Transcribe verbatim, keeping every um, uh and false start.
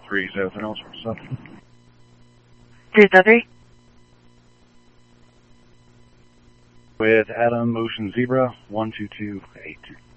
three, so anything else for stuff? three seven three. With Adam Ocean Zebra, one two two eight.